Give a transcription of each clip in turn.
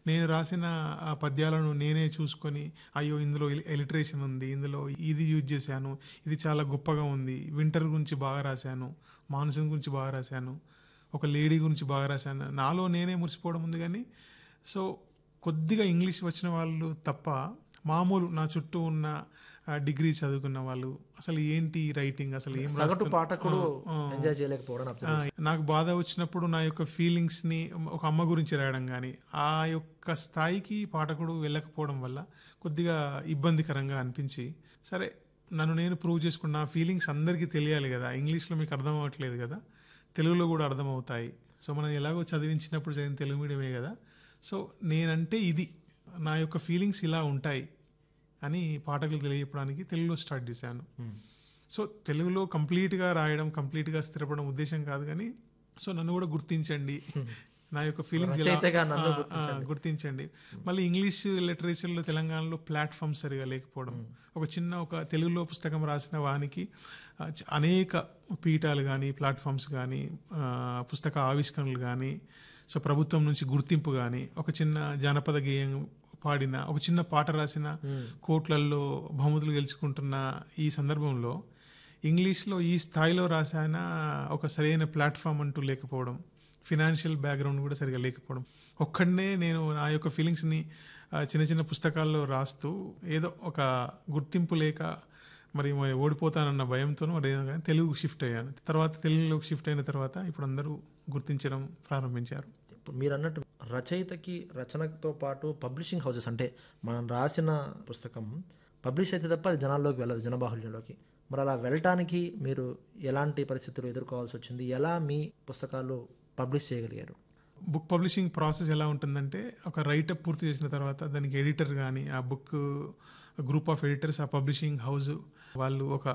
నేను రాసిన ఆ పద్యాలను నేనే చూసుకొని అయ్యో ఇందులో ఎలిటరేషన్ ఉంది, ఇందులో ఇది యూజ్ చేశాను, ఇది చాలా గొప్పగా ఉంది, వింటర్ గురించి బాగా రాశాను, మాన్సూన్ గురించి బాగా రాశాను, ఒక లేడీ గురించి బాగా రాశాను, నాలో నేనే మురిసిపోవడం ఉంది. కానీ సో కొద్దిగా ఇంగ్లీష్ వచ్చిన వాళ్ళు తప్ప మామూలు నా చుట్టూ ఉన్న డిగ్రీ చదువుకున్న వాళ్ళు అసలు ఏంటి రైటింగ్, అసలు ఏం సగటు పాఠకుడు ఎంజాయ్ చేయలేకపోవడం నాకు బాధ వచ్చినప్పుడు నా యొక్క ఫీలింగ్స్ని ఒక అమ్మ గురించి రాయడం కానీ ఆ యొక్క స్థాయికి పాఠకుడు వెళ్ళకపోవడం వల్ల కొద్దిగా ఇబ్బందికరంగా అనిపించి, సరే నన్ను నేను ప్రూవ్ చేసుకున్న నా ఫీలింగ్స్ అందరికీ తెలియాలి కదా, ఇంగ్లీష్లో మీకు అర్థం అవ్వట్లేదు కదా, తెలుగులో కూడా అర్థమవుతాయి. సో మనం ఎలాగో చదివించినప్పుడు చదివిన తెలుగు మీడియమే కదా, సో నేనంటే ఇది, నా యొక్క ఫీలింగ్స్ ఇలా ఉంటాయి అని పాఠకులు తెలియజెప్పడానికి తెలుగులో స్టార్ట్ చేశాను. సో తెలుగులో కంప్లీట్గా రాయడం, కంప్లీట్గా స్థిరపడడం ఉద్దేశం కాదు, కానీ సో నన్ను కూడా గుర్తించండి, నా యొక్క ఫీలింగ్స్ గుర్తించండి. మళ్ళీ ఇంగ్లీష్ లిటరేచర్లో తెలంగాణలో ప్లాట్ఫామ్స్ సరిగా లేకపోవడం, ఒక తెలుగులో పుస్తకం రాసిన వానికి అనేక పీఠాలు కానీ ప్లాట్ఫామ్స్ కానీ పుస్తక ఆవిష్కరణలు కానీ, సో ప్రభుత్వం నుంచి గుర్తింపు కానీ, ఒక చిన్న జానపద గేయం పాడిన, ఒక చిన్న పాట రాసిన కోట్లల్లో బహుమతులు గెలుచుకుంటున్న ఈ సందర్భంలో ఇంగ్లీష్లో ఈ స్థాయిలో రాసిన ఒక సరైన ప్లాట్ఫామ్ అంటూ లేకపోవడం, ఫినాన్షియల్ బ్యాక్గ్రౌండ్ కూడా సరిగా లేకపోవడం, ఒక్కడనే నేను నా యొక్క ఫీలింగ్స్ని చిన్న చిన్న పుస్తకాల్లో రాస్తూ ఏదో ఒక గుర్తింపు లేక మరి ఓడిపోతానన్న భయంతో మరి కానీ తెలుగు షిఫ్ట్ అయ్యాను. తర్వాత తెలుగులోకి షిఫ్ట్ అయిన తర్వాత ఇప్పుడు అందరూ గుర్తించడం ప్రారంభించారు. ఇప్పుడు మీరు అన్నట్టు రచయితకి రచనతో పాటు పబ్లిషింగ్ హౌసెస్, అంటే మనం రాసిన పుస్తకం పబ్లిష్ అయితే తప్ప అది జనాల్లోకి వెళ్ళదు, జనబాహుల్యంలోకి. మరి అలా వెళ్ళటానికి మీరు ఎలాంటి పరిస్థితులు ఎదుర్కోవాల్సి వచ్చింది, ఎలా మీ పుస్తకాలు పబ్లిష్ చేయగలిగారు? బుక్ పబ్లిషింగ్ ప్రాసెస్ ఎలా ఉంటుందంటే, ఒక రైటప్ పూర్తి చేసిన తర్వాత దానికి ఎడిటర్ కానీ, ఆ బుక్ గ్రూప్ ఆఫ్ ఎడిటర్స్, ఆ పబ్లిషింగ్ హౌస్ వాళ్ళు ఒక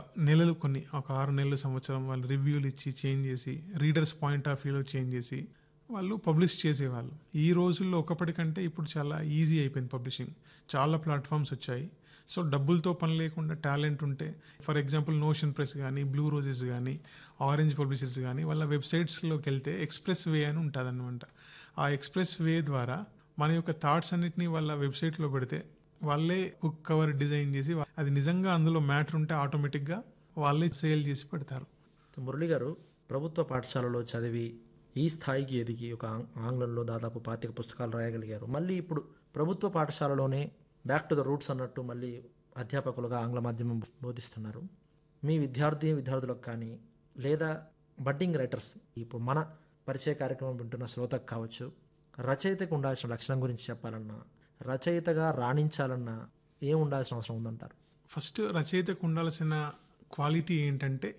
6 నెలలు సంవత్సరం వాళ్ళు రివ్యూలు ఇచ్చి చేంజ్ చేసి, రీడర్స్ పాయింట్ ఆఫ్ వ్యూలో చేంజ్ చేసి వాళ్ళు పబ్లిష్ చేసేవాళ్ళు. ఈ రోజుల్లో ఒకప్పటికంటే ఇప్పుడు చాలా ఈజీ అయిపోయింది పబ్లిషింగ్, చాలా ప్లాట్ఫామ్స్ వచ్చాయి. సో డబ్బులతో పని లేకుండా టాలెంట్ ఉంటే, ఫర్ ఎగ్జాంపుల్ నోషన్ ప్రెస్ కానీ, బ్లూ రోజెస్ కానీ, ఆరెంజ్ పబ్లిషర్స్ కానీ, వాళ్ళ వెబ్సైట్స్లోకి వెళ్తే ఎక్స్ప్రెస్ వే అని ఉంటుంది అనమాట. ఆ ఎక్స్ప్రెస్ వే ద్వారా మన యొక్క థాట్స్ అన్నిటినీ వాళ్ళ వెబ్సైట్లో పెడితే వాళ్ళే బుక్ కవర్ డిజైన్ చేసి, అది నిజంగా అందులో మ్యాటర్ ఉంటే ఆటోమేటిక్గా వాళ్ళే సేల్ చేసి పెడతారు. మురళి గారు ప్రభుత్వ పాఠశాలలో చదివి ఈ స్థాయికి ఎదిగి ఒక ఆంగ్లంలో దాదాపు 25 పుస్తకాలు రాయగలిగారు. మళ్ళీ ఇప్పుడు ప్రభుత్వ పాఠశాలలోనే బ్యాక్ టు ద రూట్స్ అన్నట్టు మళ్ళీ అధ్యాపకులుగా ఆంగ్ల మాధ్యమం బోధిస్తున్నారు. మీ విద్యార్థులకు కానీ లేదా బడ్డింగ్ రైటర్స్, ఇప్పుడు మన పరిచయ కార్యక్రమం వింటున్న శ్రోతకు కావచ్చు, రచయితకు ఉండాల్సిన లక్షణం గురించి చెప్పాలన్నా, రచయితగా రాణించాలన్నా ఏం ఉండాల్సిన అవసరం ఉందంటారు? ఫస్ట్ రచయితకు ఉండాల్సిన క్వాలిటీ ఏంటంటే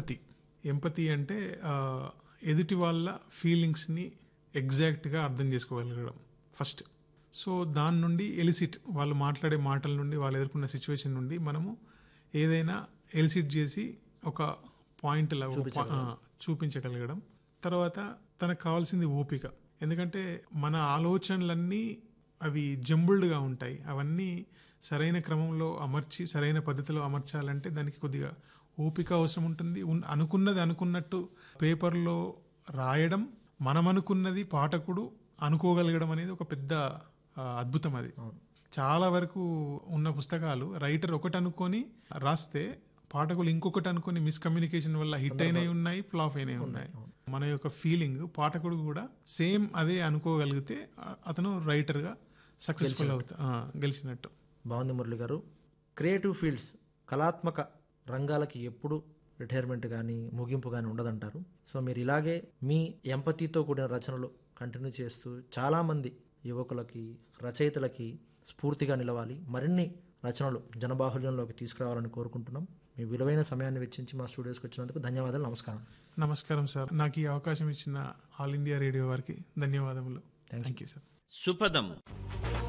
ఎంపతి అంటే ఎదుటి వాళ్ళ ఫీలింగ్స్ని ఎగ్జాక్ట్గా అర్థం చేసుకోగలగడం ఫస్ట్. సో దాని నుండి ఎలిసిట్, వాళ్ళు మాట్లాడే మాటల నుండి, వాళ్ళు ఎదుర్కొన్న సిచ్యువేషన్ నుండి మనము ఏదైనా ఎలిసిట్ చేసి ఒక పాయింట్ చూపించగలగడం. తర్వాత తనకు కావాల్సింది ఓపిక. ఎందుకంటే మన ఆలోచనలన్నీ అవి జంబుల్డ్గా ఉంటాయి, అవన్నీ సరైన క్రమంలో అమర్చి సరైన పద్ధతిలో అమర్చాలంటే దానికి కొద్దిగా ఓపిక అవసరం ఉంటుంది. అనుకున్నది అనుకున్నట్టు పేపర్లో రాయడం, మనం అనుకున్నది పాఠకుడు అనుకోగలగడం అనేది ఒక పెద్ద అద్భుతం. అది చాలా వరకు ఉన్న పుస్తకాలు రైటర్ ఒకటి అనుకొని రాస్తే పాఠకులు ఇంకొకటి అనుకొని మిస్కమ్యూనికేషన్ వల్ల హిట్ అయినవి ఉన్నాయి, ఫ్లాప్ అయినవి ఉన్నాయి. మన యొక్క ఫీలింగ్ పాఠకుడు కూడా సేమ్ అదే అనుకోగలిగితే అతను రైటర్గా సక్సెస్ఫుల్ గెలిచినట్టు. బాగుంది మురళి గారు. క్రియేటివ్ ఫీల్డ్స్, కళాత్మక రంగాలకి ఎప్పుడు రిటైర్మెంట్ కానీ ముగింపు కానీ ఉండదంటారు. సో మీరు ఇలాగే మీ ఎంపతితో కూడిన రచనలు కంటిన్యూ చేస్తూ చాలామంది యువకులకి, రచయితలకి స్ఫూర్తిగా నిలవాలి, మరిన్ని రచనలు జనబాహుల్యంలోకి తీసుకురావాలని కోరుకుంటున్నాం. మీ విలువైన సమయాన్ని వెచ్చించి మా స్టూడియోస్కి వచ్చినందుకు ధన్యవాదాలు. నమస్కారం. నమస్కారం సార్. నాకు ఈ అవకాశం ఇచ్చిన ఆల్ ఇండియా రేడియో వారికి ధన్యవాదములు. Thank you sir. సుపదం.